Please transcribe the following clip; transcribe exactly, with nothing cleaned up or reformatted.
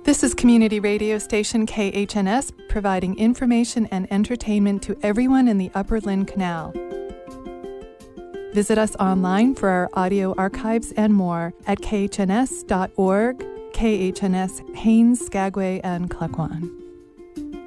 This is community radio station K H N S, providing information and entertainment to everyone in the Upper Lynn Canal. Visit us online for our audio archives and more at k h n s dot org, K H N S, Haines, Skagway, and Klukwan.